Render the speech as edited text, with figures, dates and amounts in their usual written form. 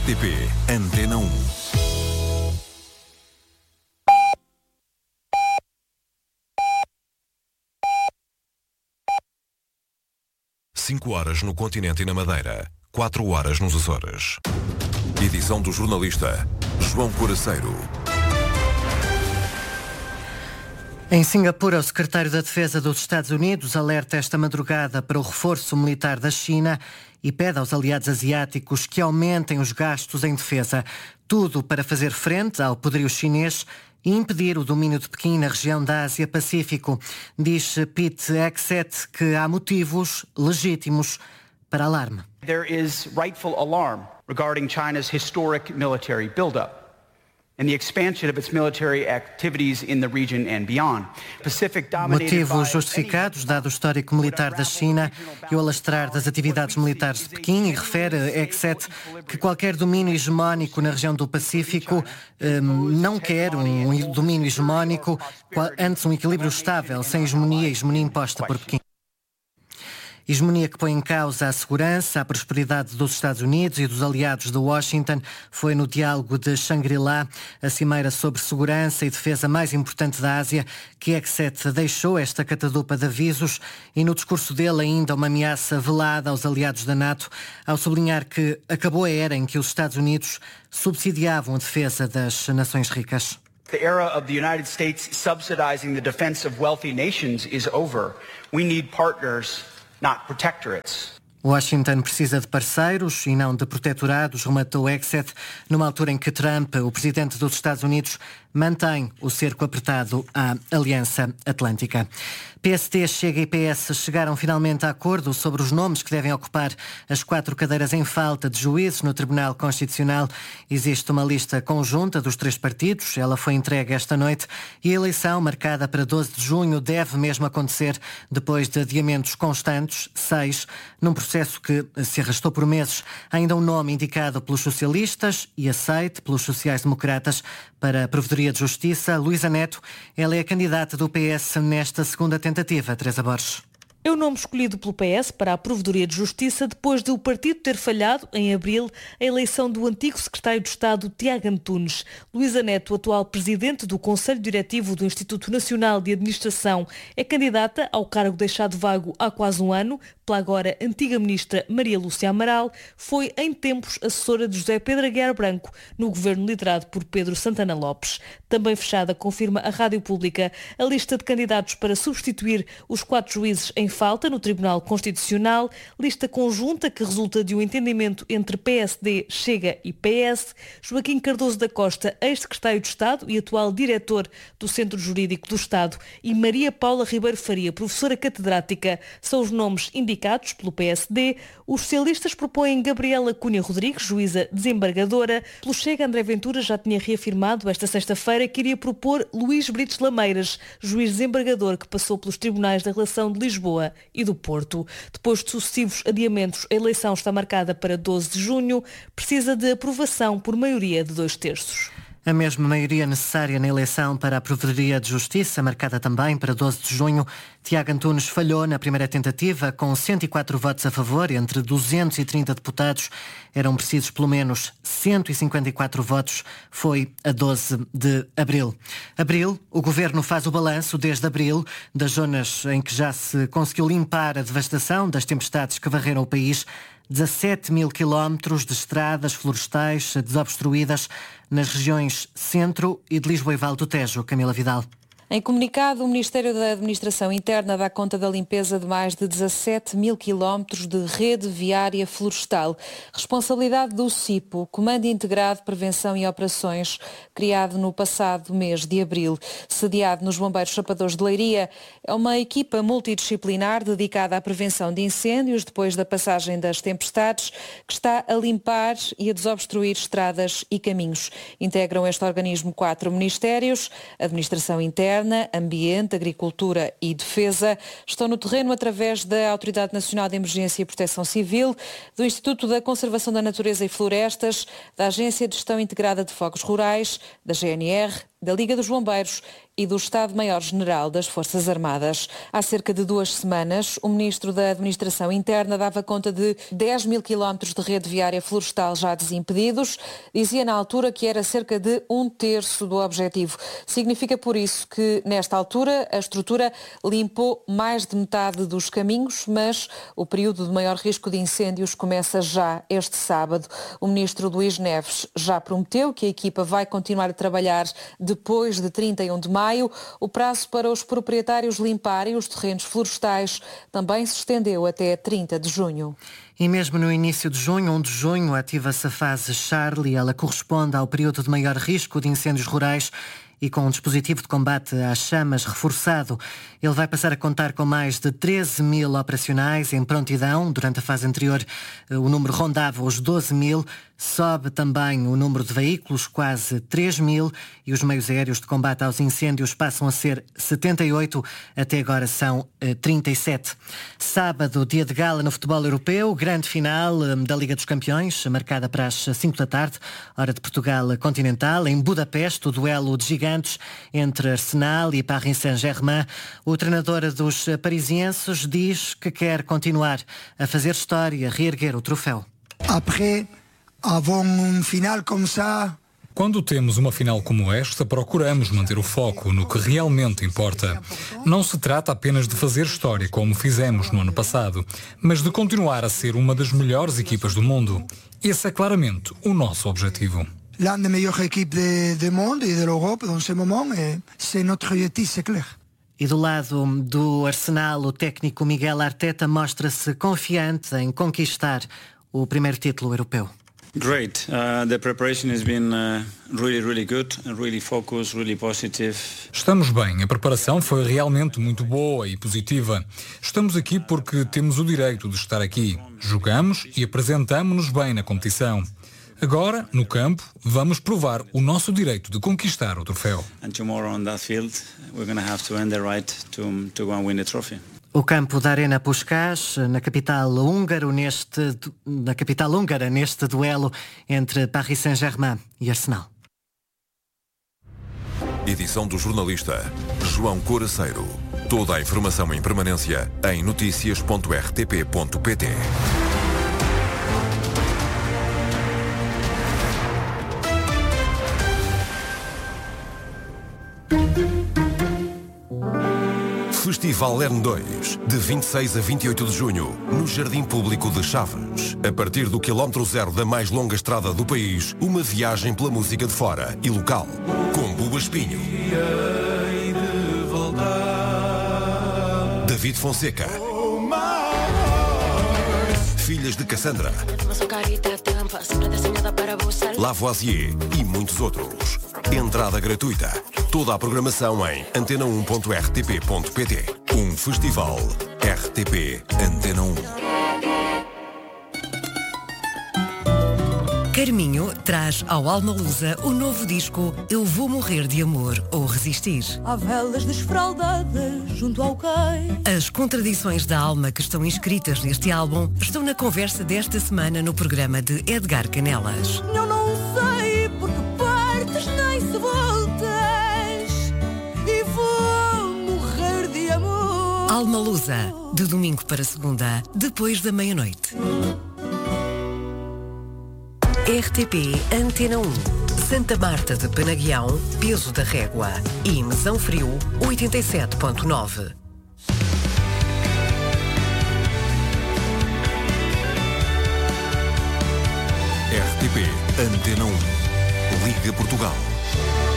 RTP Antena 1. Cinco horas no continente e na Madeira, 4 horas nos Açores. Edição do jornalista João Coraceiro. Em Singapura, o secretário da Defesa dos Estados Unidos alerta esta madrugada para o reforço militar da China e pede aos aliados asiáticos que aumentem os gastos em defesa. Tudo para fazer frente ao poderio chinês e impedir o domínio de Pequim na região da Ásia-Pacífico. Diz Pete Hegseth que há motivos legítimos para alarme. There is rightful alarm regarding China's historic military buildup and the expansion of its military activities in the region and beyond. Motivos justificados, dado o histórico militar da China e o alastrar das atividades militares de Pequim, e refere Hegseth que qualquer domínio hegemónico na região do Pacífico não quer um domínio hegemónico, antes um equilíbrio estável, sem hegemonia imposta por Pequim. Hegemonia que põe em causa a segurança, a prosperidade dos Estados Unidos e dos aliados de Washington. Foi no diálogo de Shangri-La, a cimeira sobre segurança e defesa mais importante da Ásia, que Hegseth deixou esta catadupa de avisos e no discurso dele ainda uma ameaça velada aos aliados da NATO, ao sublinhar que acabou a era em que os Estados Unidos subsidiavam a defesa das nações ricas. The era of the United States subsidizing the defense of wealthy nations is over. We need partners, not protectorates. Washington precisa de parceiros e não de protetorados, rematou Hegseth, numa altura em que Trump, o presidente dos Estados Unidos, mantém o cerco apertado à Aliança Atlântica. PSD, Chega e PS chegaram finalmente a acordo sobre os nomes que devem ocupar as 4 cadeiras em falta de juízes no Tribunal Constitucional. Existe uma lista conjunta dos 3 partidos, ela foi entregue esta noite e a eleição, marcada para 12 de junho, deve mesmo acontecer depois de adiamentos constantes, 6, num processo que se arrastou por meses. Ainda um nome indicado pelos socialistas e aceite pelos sociais-democratas para a Provedoria de Justiça, Luísa Neto. Ela é a candidata do PS nesta segunda tentativa. Teresa Borges. É o nome escolhido pelo PS para a Provedoria de Justiça depois de o partido ter falhado, em abril, a eleição do antigo secretário de Estado, Tiago Antunes. Luísa Neto, atual presidente do Conselho Diretivo do Instituto Nacional de Administração, é candidata ao cargo deixado vago há quase um ano pela agora antiga ministra Maria Lúcia Amaral. Foi, em tempos, assessora de José Pedro Aguiar Branco, no governo liderado por Pedro Santana Lopes. Também fechada, confirma a Rádio Pública, a lista de candidatos para substituir os 4 juízes em falta no Tribunal Constitucional, lista conjunta que resulta de um entendimento entre PSD, Chega e PS. Joaquim Cardoso da Costa, ex-secretário de Estado e atual diretor do Centro Jurídico do Estado, e Maria Paula Ribeiro Faria, professora catedrática, são os nomes indicados pelo PSD. Os socialistas propõem Gabriela Cunha Rodrigues, juíza desembargadora. Pelo Chega, André Ventura já tinha reafirmado esta sexta-feira que iria propor Luís Brites Lameiras, juiz desembargador que passou pelos tribunais da Relação de Lisboa e do Porto. Depois de sucessivos adiamentos, a eleição está marcada para 12 de junho, precisa de aprovação por maioria de 2/3. A mesma maioria necessária na eleição para a Provedoria de Justiça, marcada também para 12 de junho. Tiago Antunes falhou na primeira tentativa, com 104 votos a favor, entre 230 deputados. Eram precisos pelo menos 154 votos. Foi a 12 de abril. O Governo faz o balanço desde abril das zonas em que já se conseguiu limpar a devastação das tempestades que varreram o país. 17 mil quilómetros de estradas florestais desobstruídas nas regiões Centro e de Lisboa e Vale do Tejo. Camila Vidal. Em comunicado, o Ministério da Administração Interna dá conta da limpeza de mais de 17 mil quilómetros de rede viária florestal. Responsabilidade do CIPO, Comando Integrado de Prevenção e Operações, criado no passado mês de abril. Sediado nos Bombeiros Chapadores de Leiria, é uma equipa multidisciplinar dedicada à prevenção de incêndios depois da passagem das tempestades, que está a limpar e a desobstruir estradas e caminhos. Integram este organismo 4 ministérios: Administração Interna, Ambiente, Agricultura e Defesa. Estão no terreno através da Autoridade Nacional de Emergência e Proteção Civil, do Instituto da Conservação da Natureza e Florestas, da Agência de Gestão Integrada de Fogos Rurais, da GNR, da Liga dos Bombeiros e do Estado-Maior-General das Forças Armadas. Há cerca de 2 semanas, o Ministro da Administração Interna dava conta de 10 mil quilómetros de rede viária florestal já desimpedidos. Dizia na altura que era cerca de 1/3 do objetivo. Significa por isso que, nesta altura, a estrutura limpou mais de metade dos caminhos, mas o período de maior risco de incêndios começa já este sábado. O Ministro Luís Neves já prometeu que a equipa vai continuar a trabalhar depois de 31 de maio. O prazo para os proprietários limparem os terrenos florestais também se estendeu até 30 de junho. E mesmo no início de junho, 1 de junho, ativa-se a fase Charlie. Ela corresponde ao período de maior risco de incêndios rurais e com um dispositivo de combate às chamas reforçado. Ele vai passar a contar com mais de 13 mil operacionais em prontidão. Durante a fase anterior, o número rondava os 12 mil. Sobe também o número de veículos, quase 3 mil, e os meios aéreos de combate aos incêndios passam a ser 78, até agora são 37. Sábado, dia de gala no futebol europeu, grande final da Liga dos Campeões, marcada para as 5 da tarde, hora de Portugal continental, em Budapeste, o duelo de gigantes entre Arsenal e Paris Saint-Germain. O treinador dos parisienses diz que quer continuar a fazer história, reerguer o troféu. Quando temos uma final como esta, procuramos manter o foco no que realmente importa. Não se trata apenas de fazer história, como fizemos no ano passado, mas de continuar a ser uma das melhores equipas do mundo. Esse é claramente o nosso objetivo. L'une des meilleures équipes du monde et de l'Europe dans ce moment, c'est notre objectif, c'est clair. E do lado do Arsenal, o técnico Miguel Arteta mostra-se confiante em conquistar o primeiro título europeu. Great. The preparation has been really good, really focused, really positive. Estamos bem. A preparação foi realmente muito boa e positiva. Estamos aqui porque temos o direito de estar aqui. Jogamos e apresentamo-nos bem na competição. Agora, no campo, vamos provar o nosso direito de conquistar o troféu. And tomorrow on that field, we're going to have to earn the right to go and win the trophy. O campo da Arena Puskás, na capital húngara, neste duelo entre Paris Saint-Germain e Arsenal. Edição do jornalista João Coraceiro. Toda a informação em permanência em noticias.rtp.pt. Festival Lerne 2, de 26 a 28 de junho, no Jardim Público de Chaves. A partir do quilómetro 0 da mais longa estrada do país, uma viagem pela música de fora e local, com Buba Espinho, David Fonseca, Filhas de Cassandra, Lavoisier e muitos outros. Entrada gratuita. Toda a programação em antena1.rtp.pt. Um festival RTP Antena 1. Carminho traz ao Almalusa o novo disco Eu Vou Morrer de Amor ou Resistir. Há velas desfraldadas junto ao cais. As contradições da alma que estão inscritas neste álbum estão na conversa desta semana no programa de Edgar Canelas. Eu não sei porque partes nem se voltas e vou morrer de amor. Almalusa, de domingo para segunda, depois da meia-noite. RTP Antena 1, Santa Marta de Penaguião, Peso da Régua e Mesão Frio 87.9. RTP Antena 1. Liga Portugal.